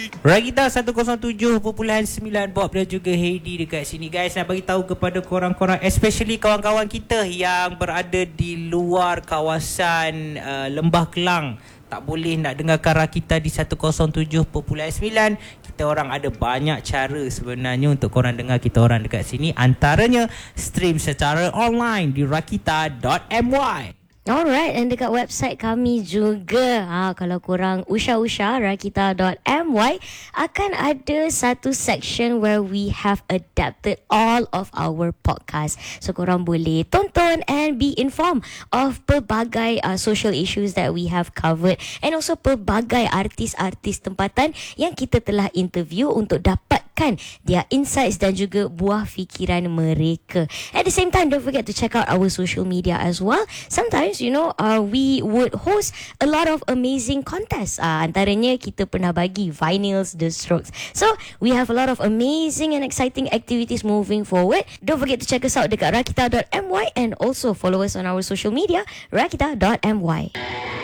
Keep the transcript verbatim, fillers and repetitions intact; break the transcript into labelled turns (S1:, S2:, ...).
S1: Rakita seratus tujuh perpuluhan sembilan Bob dan juga Heidi dekat sini guys. Nak bagi tahu kepada korang-korang, especially kawan-kawan kita yang berada di luar kawasan uh, Lembah Kelang, tak boleh nak dengarkan Rakita di seratus tujuh perpuluhan sembilan. Kita orang ada banyak cara sebenarnya untuk korang dengar kita orang dekat sini. Antaranya stream secara online di rakita dot my.
S2: Alright, dan dekat website kami juga, ha, kalau korang usah-usah rakita dot my, akan ada satu section where we have adapted all of our podcast. So korang boleh tonton and be informed of pelbagai uh, social issues that we have covered, and also pelbagai artis-artis tempatan yang kita telah interview untuk dapatkan their insights dan juga buah fikiran mereka. At the same time, don't forget to check out our social media as well. Sometimes you know, uh, we would host a lot of amazing contests. Uh, antaranya kita pernah bagi vinyls The Strokes. So we have a lot of amazing and exciting activities moving forward. Don't forget to check us out dekat rakita dot my and also follow us on our social media rakita dot my.